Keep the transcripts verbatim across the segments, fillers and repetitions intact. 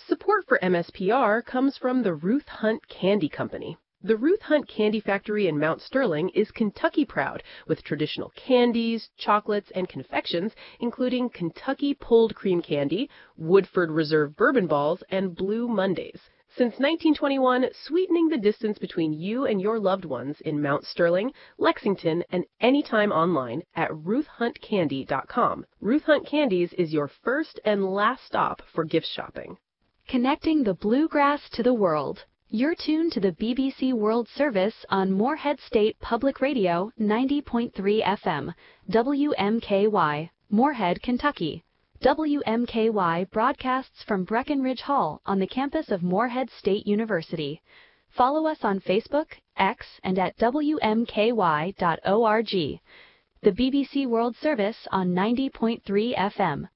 Support for M S P R comes from the Ruth Hunt Candy Company. The Ruth Hunt Candy Factory in Mount Sterling is Kentucky proud, with traditional candies, chocolates, and confections, including Kentucky Pulled Cream Candy, Woodford Reserve Bourbon Balls, and Blue Mondays. Since nineteen twenty-one, sweetening the distance between you and your loved ones in Mount Sterling, Lexington, and anytime online at ruth hunt candy dot com. Ruth Hunt Candies is your first and last stop for gift shopping. Connecting the bluegrass to the world. You're tuned to the B B C World Service on Morehead State Public Radio ninety point three F M, W M K Y, Morehead, Kentucky. W M K Y broadcasts from Breckenridge Hall on the campus of Morehead State University. Follow us on Facebook, X, and at W M K Y dot org. The B B C World Service on ninety point three F M.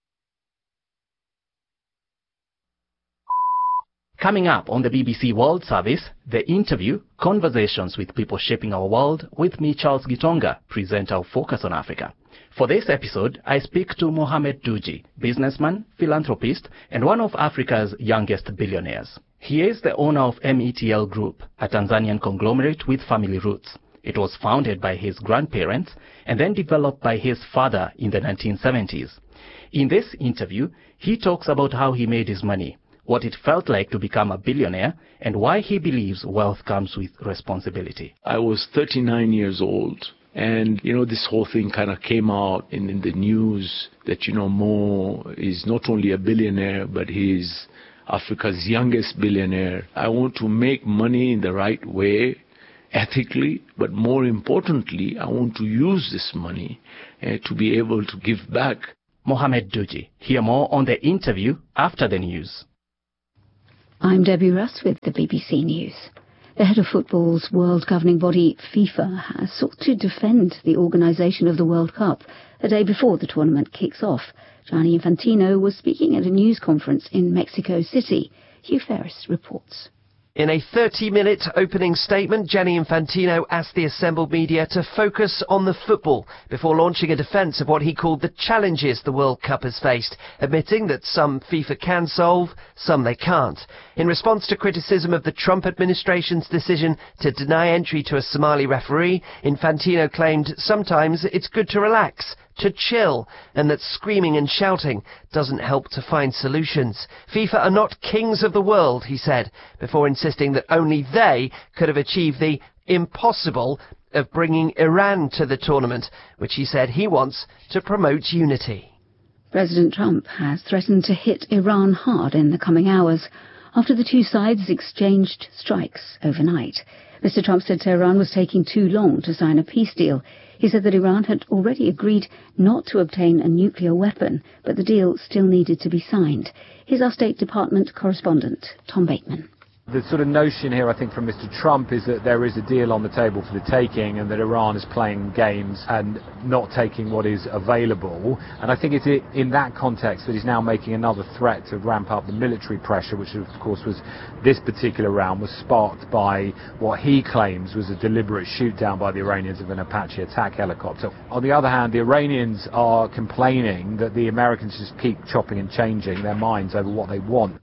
Coming up on the B B C World Service, the interview, Conversations with People Shaping Our World, with me, Charles Gitonga, present our Focus on Africa. For this episode, I speak to Mohamed Dewji, businessman, philanthropist, and one of Africa's youngest billionaires. He is the owner of M E T L Group, a Tanzanian conglomerate with family roots. It was founded by his grandparents and then developed by his father in the nineteen seventies. In this interview, he talks about how he made his money, what it felt like to become a billionaire, and why he believes wealth comes with responsibility. I was thirty-nine years old, and, you know, this whole thing kind of came out in, in the news that, you know, Mo is not only a billionaire, but he's Africa's youngest billionaire. I want to make money in the right way, ethically, but more importantly, I want to use this money uh, to be able to give back. Mohamed Dewji. Hear more on the interview after the news. I'm Debbie Russ with the B B C News. The head of football's world governing body, FIFA, has sought to defend the organisation of the World Cup a day before the tournament kicks off. Gianni Infantino was speaking at a news conference in Mexico City. Hugh Ferris reports. In a thirty-minute opening statement, Gianni Infantino asked the assembled media to focus on the football before launching a defence of what he called the challenges the World Cup has faced, admitting that some FIFA can solve, some they can't. In response to criticism of the Trump administration's decision to deny entry to a Somali referee, Infantino claimed sometimes it's good to relax, to chill, and that screaming and shouting doesn't help to find solutions. FIFA are not kings of the world, he said, before insisting that only they could have achieved the impossible of bringing Iran to the tournament, which he said he wants to promote unity. President Trump has threatened to hit Iran hard in the coming hours after the two sides exchanged strikes overnight. Mister Trump said Tehran was taking too long to sign a peace deal. He said that Iran had already agreed not to obtain a nuclear weapon, but the deal still needed to be signed. Here's our State Department correspondent, Tom Bateman. The sort of notion here, I think, from Mister Trump is that there is a deal on the table for the taking and that Iran is playing games and not taking what is available. And I think it's in that context that he's now making another threat to ramp up the military pressure, which, of course, was this particular round was sparked by what he claims was a deliberate shoot down by the Iranians of an Apache attack helicopter. On the other hand, the Iranians are complaining that the Americans just keep chopping and changing their minds over what they want.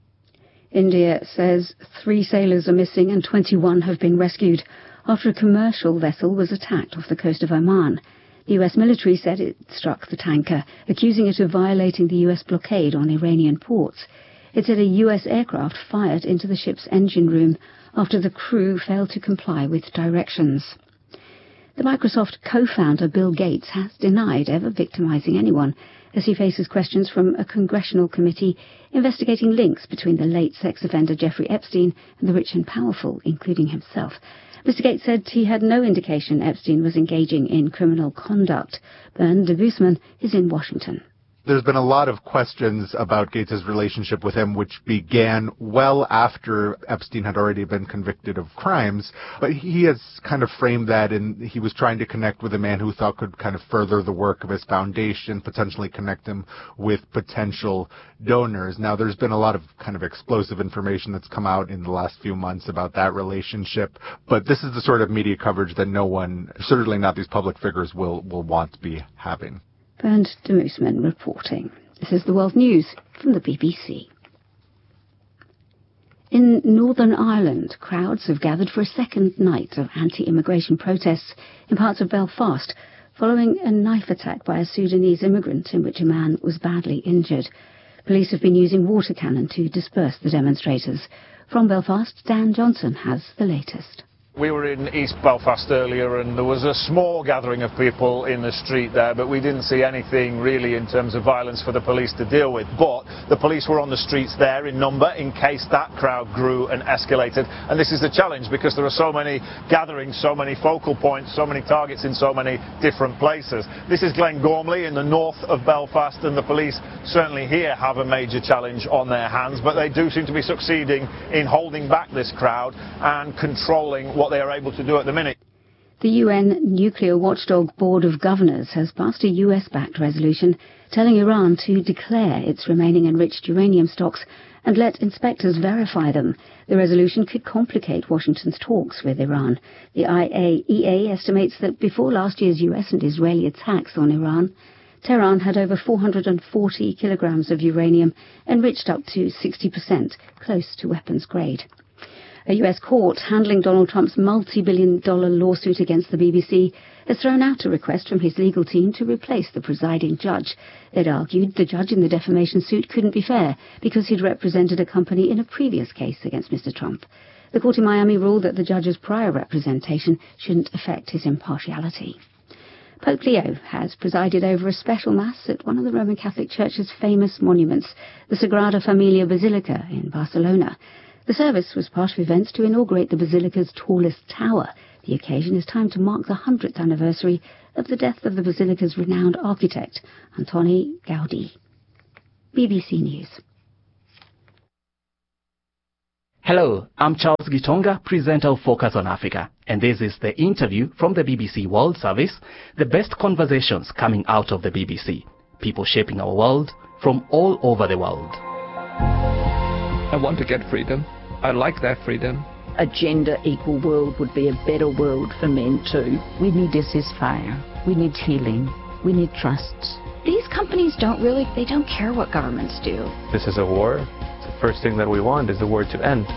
India says three sailors are missing and twenty-one have been rescued after a commercial vessel was attacked off the coast of Oman. The U S military said it struck the tanker, accusing it of violating the U S blockade on Iranian ports. It said a U S aircraft fired into the ship's engine room after the crew failed to comply with directions. The Microsoft co-founder Bill Gates has denied ever victimizing anyone as he faces questions from a congressional committee investigating links between the late sex offender Jeffrey Epstein and the rich and powerful, including himself. Mister Gates said he had no indication Epstein was engaging in criminal conduct. Bern de Boosman is in Washington. There's been a lot of questions about Gates' relationship with him, which began well after Epstein had already been convicted of crimes. But he has kind of framed that, and he was trying to connect with a man who thought could kind of further the work of his foundation, potentially connect him with potential donors. Now, there's been a lot of kind of explosive information that's come out in the last few months about that relationship. But this is the sort of media coverage that no one, certainly not these public figures, will, will want to be having. Bernd de Moosman reporting. This is the World News from the B B C. In Northern Ireland, crowds have gathered for a second night of anti-immigration protests in parts of Belfast, following a knife attack by a Sudanese immigrant in which a man was badly injured. Police have been using water cannon to disperse the demonstrators. From Belfast, Dan Johnson has the latest. We were in East Belfast earlier and there was a small gathering of people in the street there, but we didn't see anything really in terms of violence for the police to deal with. But the police were on the streets there in number in case that crowd grew and escalated. And this is the challenge because there are so many gatherings, so many focal points, so many targets in so many different places. This is Glengormley in the north of Belfast, and the police certainly here have a major challenge on their hands, but they do seem to be succeeding in holding back this crowd and controlling what they are able to do at the minute. The U N Nuclear Watchdog Board of Governors has passed a U S-backed resolution telling Iran to declare its remaining enriched uranium stocks and let inspectors verify them. The resolution could complicate Washington's talks with Iran. The I A E A estimates that before last year's U S and Israeli attacks on Iran, Tehran had over four hundred forty kilograms of uranium enriched up to sixty percent, close to weapons grade. A U S court handling Donald Trump's multi-billion dollar lawsuit against the B B C has thrown out a request from his legal team to replace the presiding judge. They'd argued the judge in the defamation suit couldn't be fair because he'd represented a company in a previous case against Mister Trump. The court in Miami ruled that the judge's prior representation shouldn't affect his impartiality. Pope Leo has presided over a special mass at one of the Roman Catholic Church's famous monuments, the Sagrada Familia Basilica in Barcelona. The service was part of events to inaugurate the Basilica's tallest tower. The occasion is timed to mark the hundredth anniversary of the death of the Basilica's renowned architect, Antoni Gaudí. B B C News. Hello, I'm Charles Gitonga, presenter of Focus on Africa, and this is the interview from the B B C World Service, the best conversations coming out of the B B C. People shaping our world from all over the world. I want to get freedom. I like that freedom. A gender equal world would be a better world for men too. We need a ceasefire. We need healing. We need trust. These companies don't really, they don't care what governments do. This is a war. The first thing that we want is the war to end.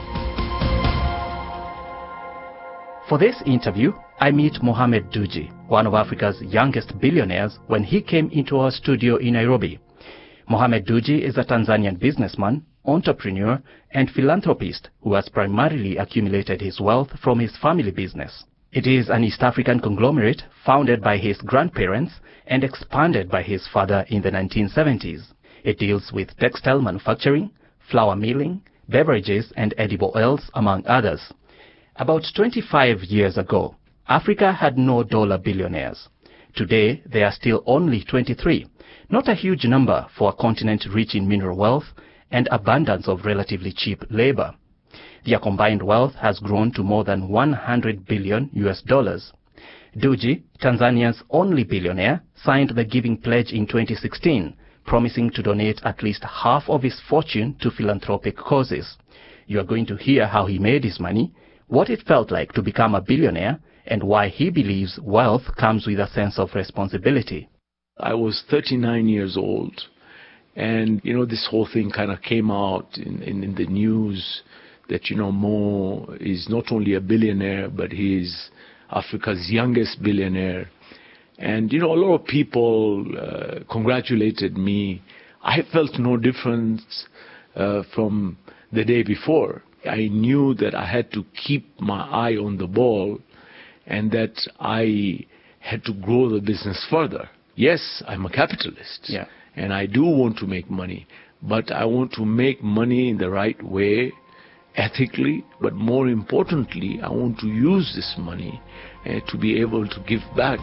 For this interview, I meet Mohamed Dewji, one of Africa's youngest billionaires, when he came into our studio in Nairobi. Mohamed Dewji is a Tanzanian businessman, entrepreneur and philanthropist who has primarily accumulated his wealth from his family business. It is an East African conglomerate founded by his grandparents and expanded by his father in the nineteen seventies. It deals with textile manufacturing, flour milling, beverages and edible oils, among others. About twenty-five years ago, Africa had no dollar billionaires. Today, there are still only twenty-three, not a huge number for a continent rich in mineral wealth and abundance of relatively cheap labor. Their combined wealth has grown to more than one hundred billion U S dollars. Dewji, Tanzania's only billionaire, signed the Giving Pledge in twenty sixteen, promising to donate at least half of his fortune to philanthropic causes. You are going to hear how he made his money, what it felt like to become a billionaire, and why he believes wealth comes with a sense of responsibility. I was thirty-nine years old. And, you know, this whole thing kind of came out in, in, in the news that, you know, Mo is not only a billionaire, but he's Africa's youngest billionaire. And, you know, a lot of people uh, congratulated me. I felt no difference uh, from the day before. I knew that I had to keep my eye on the ball and that I had to grow the business further. Yes, I'm a capitalist. Yeah. And I do want to make money, but I want to make money in the right way, ethically, but more importantly, I want to use this money uh, to be able to give back.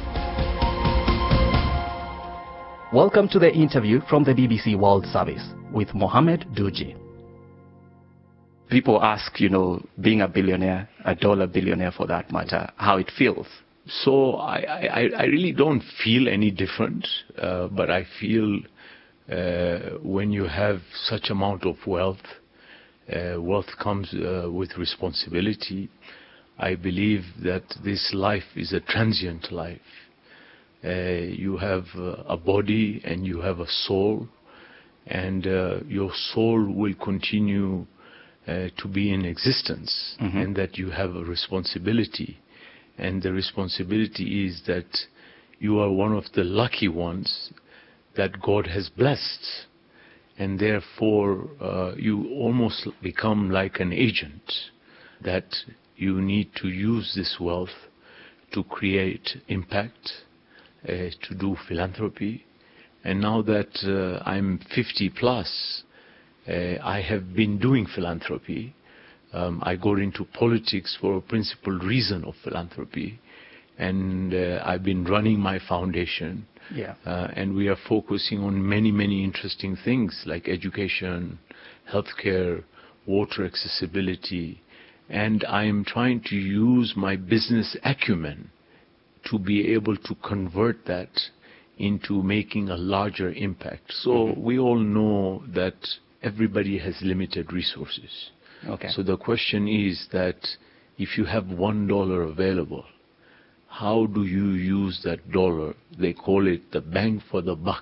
Welcome to the interview from the B B C World Service with Mohamed Dewji. People ask, you know, being a billionaire, a dollar billionaire for that matter, how it feels. So I, I, I really don't feel any different, uh, but I feel uh, when you have such amount of wealth, uh, wealth comes uh, with responsibility. I believe that this life is a transient life. Uh, you have uh, a body and you have a soul, and uh, your soul will continue uh, to be in existence, mm-hmm. and that you have a responsibility. And the responsibility is that you are one of the lucky ones that God has blessed. And therefore, uh, you almost become like an agent, that you need to use this wealth to create impact, uh, to do philanthropy. And now that uh, I'm fifty plus, uh, I have been doing philanthropy. Um, I got into politics for a principal reason of philanthropy. And uh, I've been running my foundation. Yeah. Uh, and we are focusing on many, many interesting things like education, healthcare, water accessibility. And I'm trying to use my business acumen to be able to convert that into making a larger impact. So mm-hmm. we all know that everybody has limited resources. Okay. So the question is that if you have one dollar available, how do you use that dollar? They call it the bang for the buck.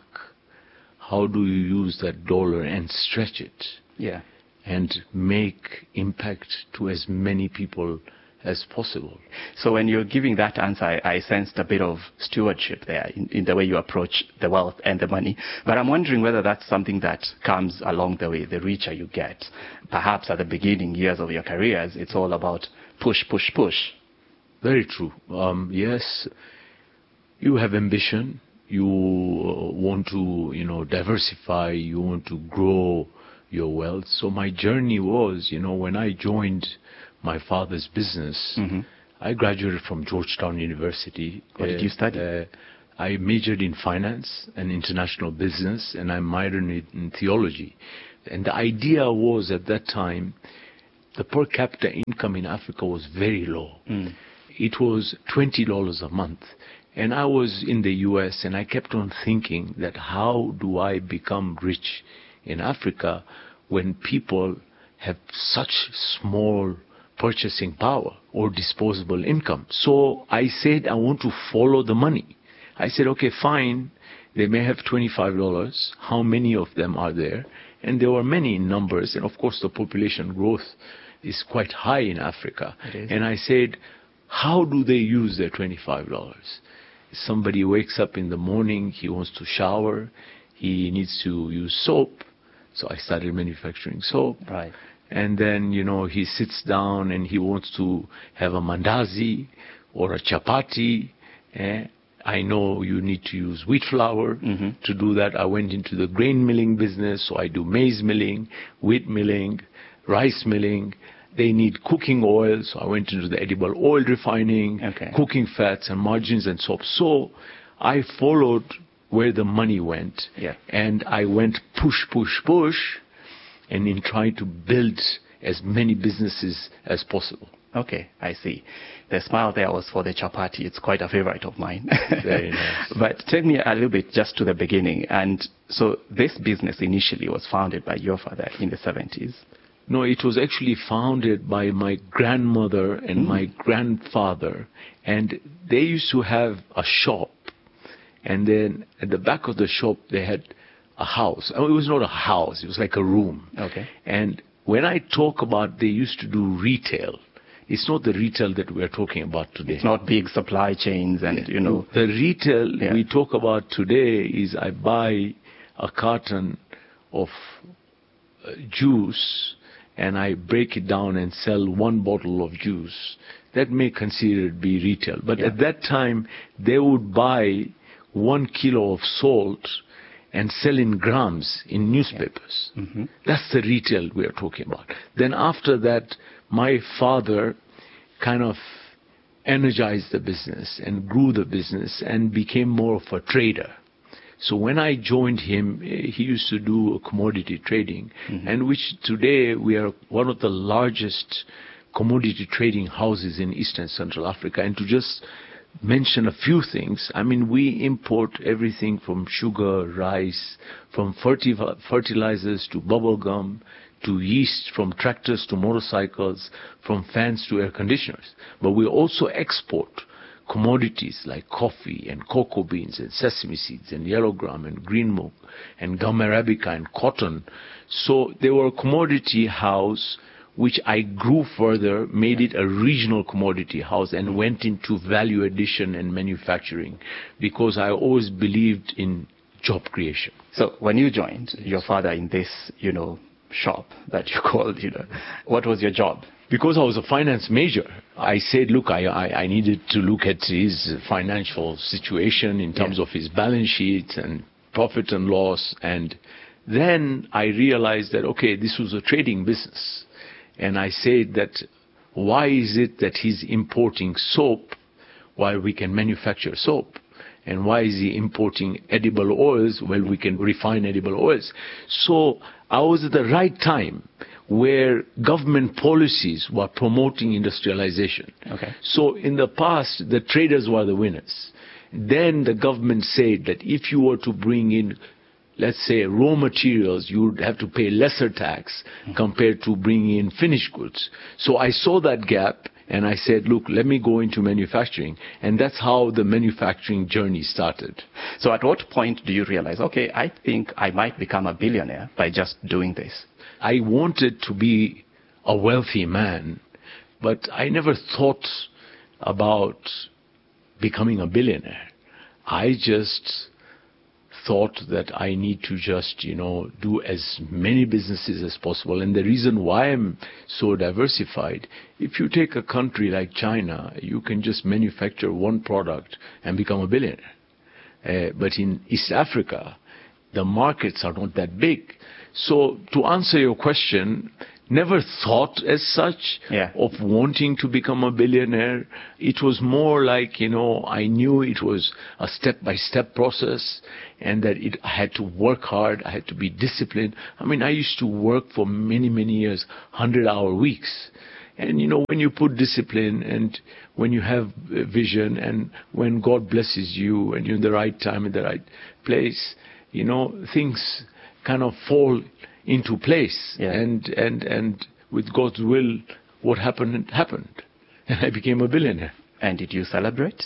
How do you use that dollar and stretch it? Yeah. And make impact to as many people as possible. So when you're giving that answer, I, I sensed a bit of stewardship there in, in the way you approach the wealth and the money. But I'm wondering whether that's something that comes along the way, the richer you get. Perhaps at the beginning years of your careers, it's all about push, push, push. Very true. Um, yes, you have ambition. You uh, want to, you know, diversify. You want to grow your wealth. So my journey was, you know, when I joined my father's business, mm-hmm. I graduated from Georgetown University. What uh, did you study? Uh, I majored in finance and international business, and I minored in theology. And the idea was at that time, the per capita income in Africa was very low. Mm. It was twenty dollars a month. And I was in the U S and I kept on thinking that how do I become rich in Africa when people have such small purchasing power or disposable income? So I said, I want to follow the money. I said, okay, fine. They may have twenty-five dollars. How many of them are there? And there were many in numbers. And of course, the population growth is quite high in Africa. And I said, how do they use their twenty-five dollars? Somebody wakes up in the morning, he wants to shower, he needs to use soap. So I started manufacturing soap. Right. And then, you know, he sits down and he wants to have a mandazi or a chapati. Eh? I know you need to use wheat flour. Mm-hmm. To do that, I went into the grain milling business. So I do maize milling, wheat milling, rice milling. They need cooking oil, so I went into the edible oil refining, okay. cooking fats and margarines and soap. So I followed where the money went, yeah. and I went push, push, push, and in trying to build as many businesses as possible. Okay, I see. The smile there was for the chapati. It's quite a favorite of mine. Very nice. But take me a little bit just to the beginning. And so this business initially was founded by your father in the seventies. No, it was actually founded by my grandmother and mm. my grandfather. And they used to have a shop. And then at the back of the shop, they had a house. Oh, it was not a house. It was like a room. Okay. And when I talk about they used to do retail, it's not the retail that we're talking about today. It's not big supply chains and, you know. The retail yeah. we talk about today is I buy a carton of uh, juice and I break it down and sell one bottle of juice. That may consider it be retail. But yeah. at that time, they would buy one kilo of salt and sell in grams in newspapers. Yeah. Mm-hmm. That's the retail we are talking about. Then after that, my father kind of energized the business and grew the business and became more of a trader. So when I joined him, he used to do commodity trading, mm-hmm. and which today we are one of the largest commodity trading houses in East and Central Africa. And to just mention a few things, I mean, we import everything from sugar, rice, from fertil- fertilizers to bubble gum, to yeast, from tractors to motorcycles, from fans to air conditioners. But we also export commodities like coffee and cocoa beans and sesame seeds and yellow gram and green milk and gum arabica and cotton. So they were a commodity house which I grew further, made it a regional commodity house, and went into value addition and manufacturing, because I always believed in job creation. So when you joined your father in this, you know, shop that you called, you know, what was your job? Because I was a finance major, I said, look, I, I, I needed to look at his financial situation in terms yeah. of his balance sheet and profit and loss. And then I realized that, okay, this was a trading business. And I said that, why is it that he's importing soap while we can manufacture soap? And why is he importing edible oils while we can refine edible oils? So I was at the right time where government policies were promoting industrialization. Okay. So in the past, the traders were the winners. Then the government said that if you were to bring in, let's say, raw materials, you would have to pay lesser tax mm-hmm. compared to bringing in finished goods. So I saw that gap, and I said, look, let me go into manufacturing. And that's how the manufacturing journey started. So at what point do you realize, okay, I think I might become a billionaire by just doing this? I wanted to be a wealthy man, but I never thought about becoming a billionaire. I just thought that I need to just, you know, do as many businesses as possible. And the reason why I'm so diversified, if you take a country like China, you can just manufacture one product and become a billionaire. Uh, but in East Africa, the markets are not that big. So to answer your question, never thought as such yeah. of wanting to become a billionaire. It was more like, you know, I knew it was a step-by-step process, and that it, I had to work hard, I had to be disciplined. I mean, I used to work for many, many years, hundred-hour weeks. And, you know, when you put discipline and when you have vision and when God blesses you and you're in the right time, in the right place, you know, things kind of fall into place. Yeah. And, and, and with God's will, what happened, happened. And I became a billionaire. And did you celebrate?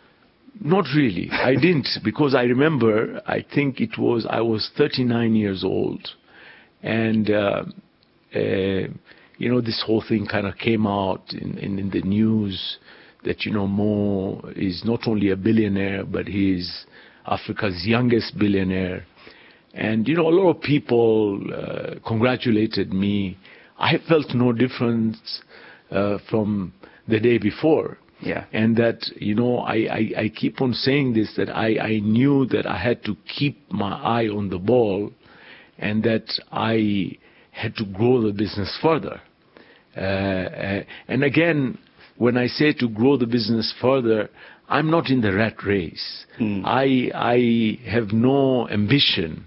Not really. I didn't, because I remember, I think it was, I was thirty-nine years old. And, uh, uh, you know, this whole thing kind of came out in, in, in the news that, you know, Mo is not only a billionaire, but he's Africa's youngest billionaire. And, you know, a lot of people uh, congratulated me. I felt no difference uh, from the day before. Yeah. And that, you know, I, I, I keep on saying this, that I, I knew that I had to keep my eye on the ball, and that I had to grow the business further. Uh, uh, and again, when I say to grow the business further, I'm not in the rat race. Mm. I, I have no ambition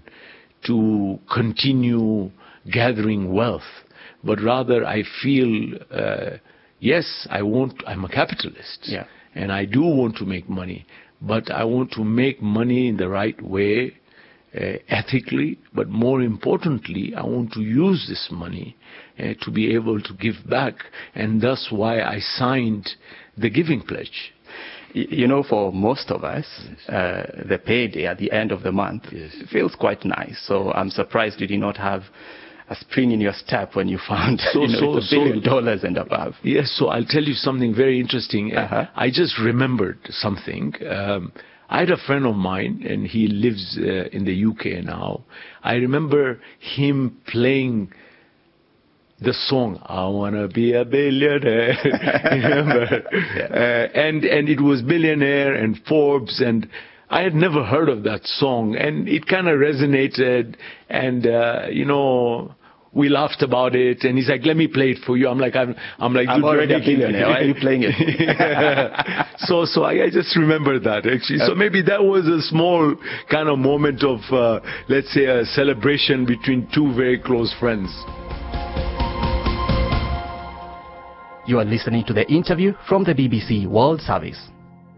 to continue gathering wealth, but rather I feel, uh, yes, I want, I'm a capitalist, yeah. and I do want to make money, but I want to make money in the right way, uh, ethically, but more importantly, I want to use this money uh, to be able to give back, and that's why I signed the Giving Pledge. You know, for most of us, yes. uh, the payday at the end of the month yes. feels quite nice. So I'm surprised you did not have a spring in your step when you found so, you know, so, it's a billion so, dollars and above. Yes, so I'll tell you something very interesting. Uh-huh. I just remembered something. Um, I had a friend of mine, and he lives uh, in the U K now. I remember him playing the song, I Wanna Be a Billionaire, remember? Yeah. Uh, and, and it was Billionaire and Forbes, and I had never heard of that song, and it kind of resonated, and, uh, you know, we laughed about it, and he's like, let me play it for you. I'm like, I'm, I'm like, I'm already a billionaire. Why are you playing it? so, so I, I just remember that, actually. So maybe that was a small kind of moment of, uh, let's say, a celebration between two very close friends. You are listening to the interview from the B B C World Service.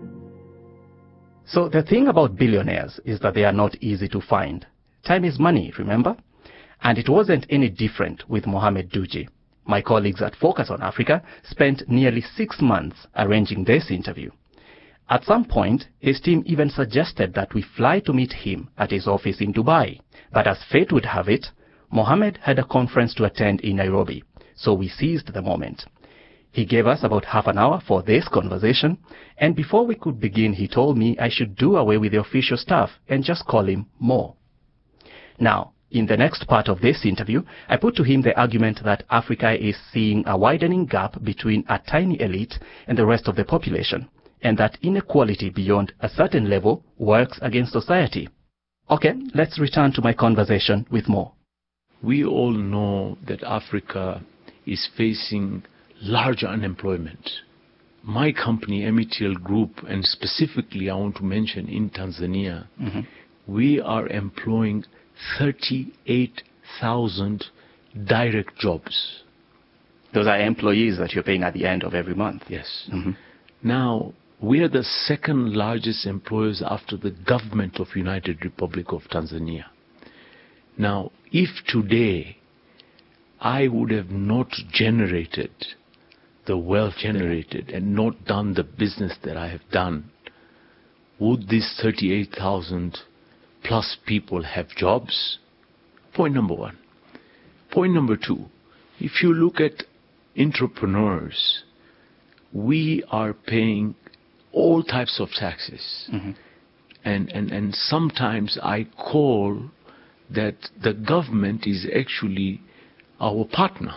So the thing about billionaires is that they are not easy to find. Time is money, remember? And it wasn't any different with Mohamed Douji. My colleagues at Focus on Africa spent nearly six months arranging this interview. At some point, his team even suggested that we fly to meet him at his office in Dubai. But as fate would have it, Mohamed had a conference to attend in Nairobi. so we seized the moment. He gave us about half an hour for this conversation, and before we could begin, he told me I should do away with the official staff and just call him Mo. Now, in the next part of this interview, I put to him the argument that Africa is seeing a widening gap between a tiny elite and the rest of the population, and that inequality beyond a certain level works against society. Okay, let's return to my conversation with Mo. We all know that Africa is facing large unemployment. My company, M E T L Group, and specifically I want to mention in Tanzania, mm-hmm. we are employing thirty-eight thousand direct jobs. Those are employees that you're paying at the end of every month? Yes. Mm-hmm. Now, we are the second largest employers after the government of United Republic of Tanzania. Now, if today I would have not generated the wealth generated and not done the business that I have done, would these thirty-eight thousand plus people have jobs? Point number one. Point number two, if you look at entrepreneurs, we are paying all types of taxes. Mm-hmm. And, and, and sometimes I call that the government is actually our partner.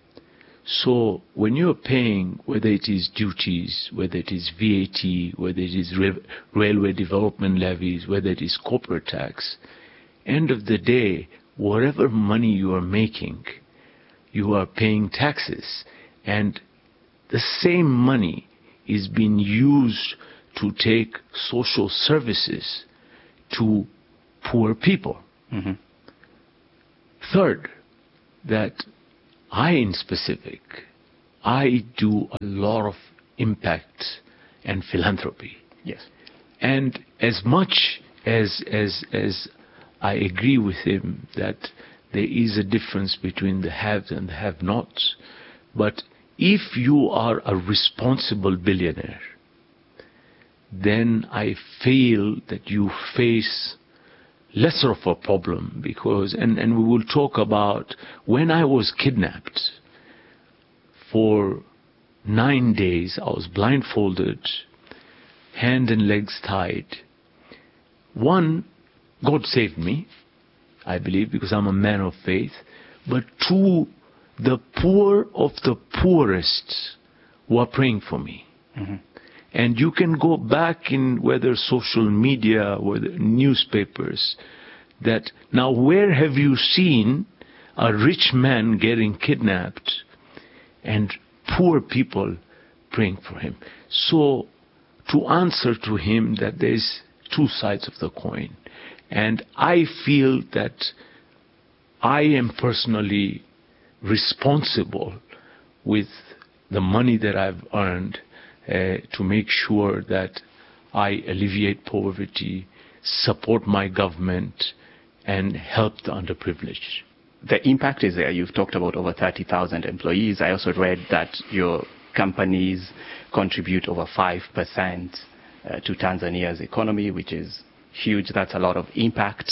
So when you're paying, whether it is duties, whether it is V A T, whether it is ra- railway development levies, whether it is corporate tax, end of the day, whatever money you are making, you are paying taxes. And the same money is being used to take social services to poor people. Mm-hmm. Third, that I, in specific, I do a lot of impact and philanthropy. Yes. And as much as as as I agree with him that there is a difference between the haves and the have-nots, but if you are a responsible billionaire, then I feel that you face lesser of a problem, because, and, and we will talk about, when I was kidnapped for nine days, I was blindfolded, hand and legs tied. One, God saved me, I believe, because I'm a man of faith. But two, the poor of the poorest were praying for me. Mm-hmm. And you can go back in whether social media or the newspapers, that now where have you seen a rich man getting kidnapped and poor people praying for him? So to answer to him that there's two sides of the coin. And I feel that I am personally responsible with the money that I've earned Uh, to make sure that I alleviate poverty, support my government, and help the underprivileged. The impact is there. You've talked about over thirty thousand employees. I also read that your companies contribute over five percent uh, to Tanzania's economy, which is huge. That's a lot of impact.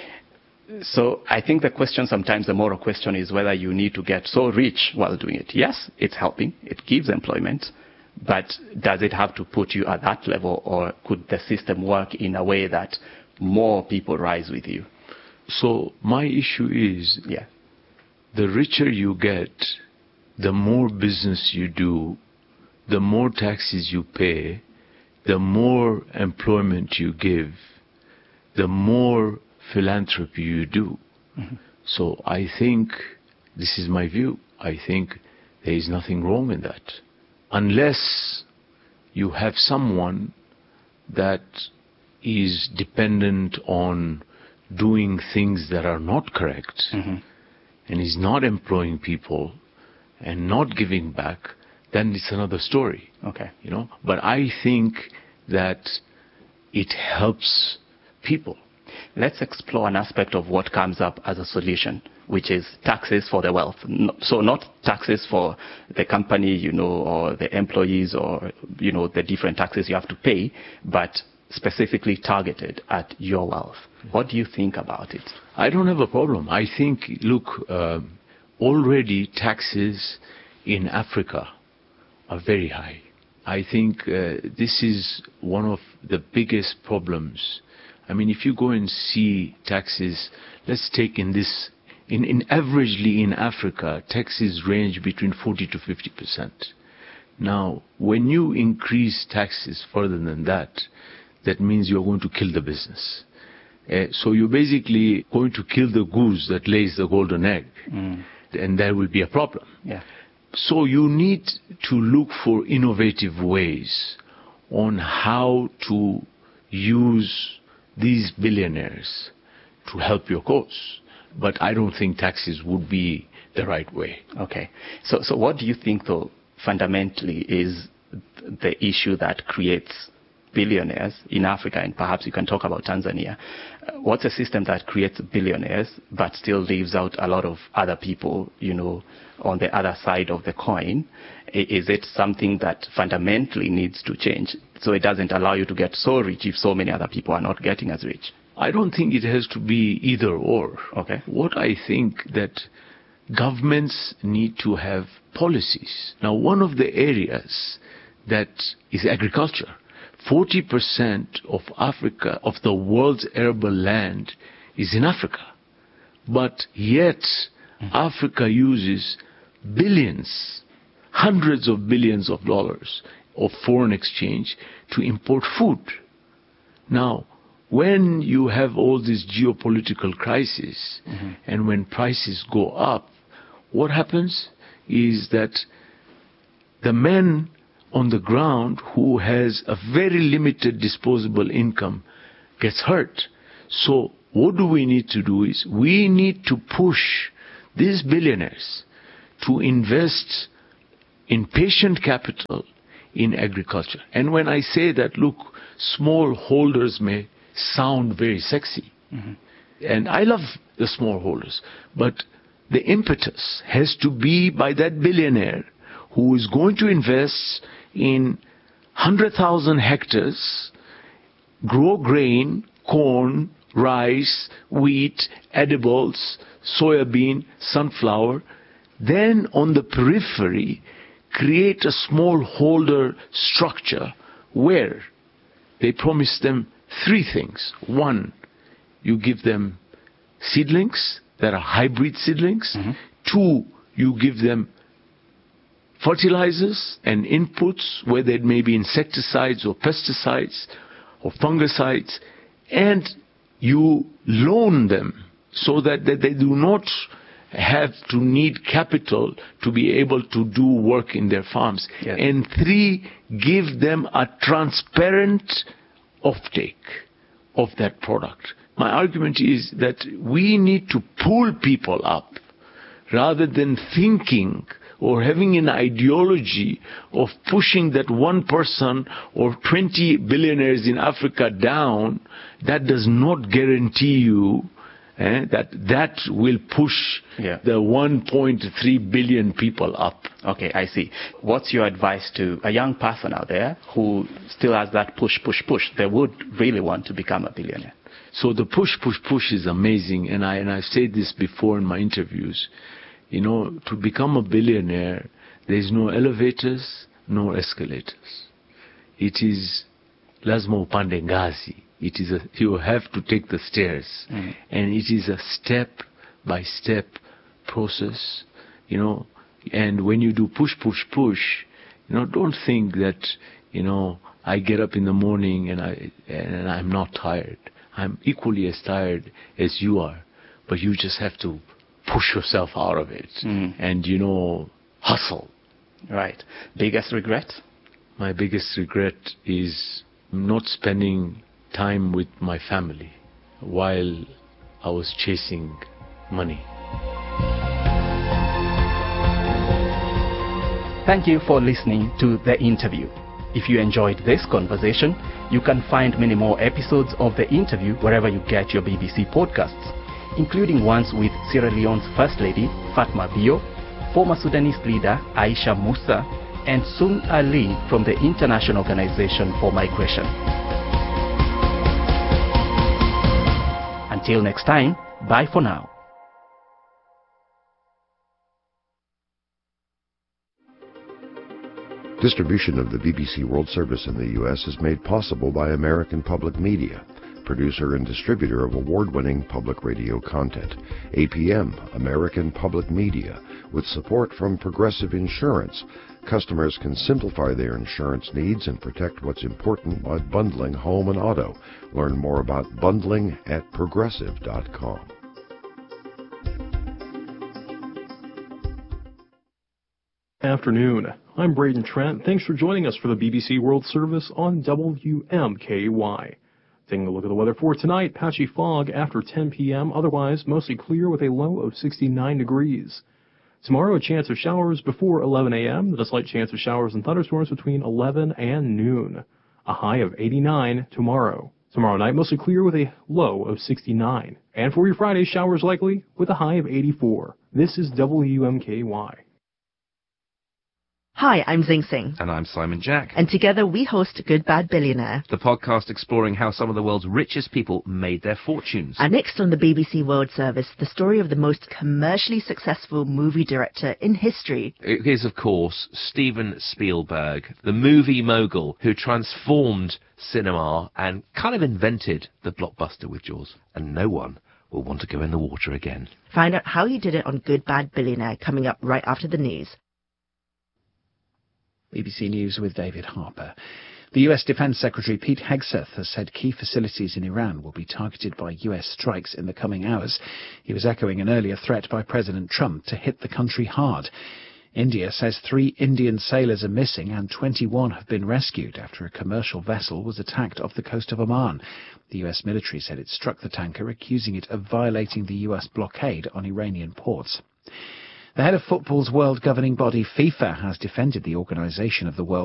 So I think the question sometimes, the moral question, is whether you need to get so rich while doing it. Yes, it's helping. It gives employment. But does it have to put you at that level, or could the system work in a way that more people rise with you? So my issue is, yeah, the richer you get, the more business you do, the more taxes you pay, the more employment you give, the more philanthropy you do. Mm-hmm. So I think, this is my view, I think there is nothing wrong in that. Unless you have someone that is dependent on doing things that are not correct, mm-hmm. and is not employing people and not giving back, then it's another story. Okay. You know, but I think that it helps people. Let's explore an aspect of what comes up as a solution, which is taxes for the wealth. So not taxes for the company, you know, or the employees, or, you know, the different taxes you have to pay, but specifically targeted at your wealth. What do you think about it? I don't have a problem. I think, look, uh, already taxes in Africa are very high. I think uh, this is one of the biggest problems. I mean, if you go and see taxes, let's take in this, in, in averagely in Africa, taxes range between forty to fifty percent. Now, when you increase taxes further than that, that means you're going to kill the business. Uh, so you're basically going to kill the goose that lays the golden egg. Mm. And there will be a problem. Yeah. So you need to look for innovative ways on how to use these billionaires to help your cause. But I don't think taxes would be the right way. Okay. So, so what do you think, though, fundamentally is the issue that creates billionaires in Africa, and perhaps you can talk about Tanzania? Uh, what's a system that creates billionaires but still leaves out a lot of other people, you know, on the other side of the coin? I, is it something that fundamentally needs to change so it doesn't allow you to get so rich if so many other people are not getting as rich? I don't think it has to be either or. Okay. What I think that governments need to have policies. Now, one of the areas that is agriculture. forty percent of Africa, of the world's arable land, is in Africa. But yet, mm-hmm. Africa uses billions, hundreds of billions of dollars of foreign exchange to import food. Now, when you have all this geopolitical crisis, mm-hmm. and when prices go up, what happens is that the men on the ground who has a very limited disposable income gets hurt. So what do we need to do is we need to push these billionaires to invest in patient capital in agriculture. And when I say that, look, smallholders may sound very sexy. Mm-hmm. And I love the smallholders, but the impetus has to be by that billionaire who is going to invest in one hundred thousand hectares, grow grain, corn, rice, wheat, edibles, soybean, sunflower, then on the periphery create a smallholder structure where they promise them three things. One, you give them seedlings that are hybrid seedlings. Mm-hmm. Two, you give them fertilizers and inputs, whether it may be insecticides or pesticides or fungicides, and you loan them so that, that they do not have to need capital to be able to do work in their farms. Yes. And three, give them a transparent offtake of that product. My argument is that we need to pull people up rather than thinking or having an ideology of pushing that one person or twenty billionaires in Africa down. That does not guarantee you eh, that that will push yeah. the one point three billion people up. Okay, I see. What's your advice to a young person out there who still has that push, push, push? They would really want to become a billionaire. So the push, push, push is amazing, and I and I've said this before in my interviews. You know, to become a billionaire, there is no elevators, no escalators. It is lazima upande ngazi. It is a, you have to take the stairs, mm. and it is a step-by-step process. You know, and when you do push, push, push, you know, don't think that you know I get up in the morning and I and I'm not tired. I'm equally as tired as you are, but you just have to push yourself out of it mm. and, you know, hustle. Right. Biggest regret? My biggest regret is not spending time with my family while I was chasing money. Thank you for listening to the interview. If you enjoyed this conversation, you can find many more episodes of the interview wherever you get your B B C podcasts, including ones with Sierra Leone's First Lady, Fatma Bio, former Sudanese leader Aisha Musa, and Sun Ali from the International Organization for Migration. Until next time, bye for now. Distribution of the B B C World Service in the U S is made possible by American Public Media, producer and distributor of award-winning public radio content. A P M, American Public Media, with support from Progressive Insurance. Customers can simplify their insurance needs and protect what's important by bundling home and auto. Learn more about bundling at progressive dot com. Afternoon. I'm Braden Trent. Thanks for joining us for the B B C World Service on W M K Y. Taking a look at the weather for tonight, patchy fog after ten p.m., otherwise mostly clear with a low of sixty-nine degrees. Tomorrow, a chance of showers before eleven a.m., then a slight chance of showers and thunderstorms between eleven and noon. A high of eighty-nine tomorrow. Tomorrow night, mostly clear with a low of sixty-nine. And for your Friday, showers likely with a high of eighty-four. This is W M K Y. Hi, I'm Zing Sing. And I'm Simon Jack. And together we host Good Bad Billionaire, the podcast exploring how some of the world's richest people made their fortunes. And next on the B B C World Service, the story of the most commercially successful movie director in history. It is, of course, Steven Spielberg, the movie mogul who transformed cinema and kind of invented the blockbuster with Jaws. And no one will want to go in the water again. Find out how he did it on Good Bad Billionaire, coming up right after the news. B B C News with David Harper. The U S Defense Secretary Pete Hegseth has said key facilities in Iran will be targeted by U S strikes in the coming hours. He was echoing an earlier threat by President Trump to hit the country hard. India says three Indian sailors are missing and twenty-one have been rescued after a commercial vessel was attacked off the coast of Oman. The U S military said it struck the tanker, accusing it of violating the U S blockade on Iranian ports. The head of football's world governing body, FIFA, has defended the organisation of the World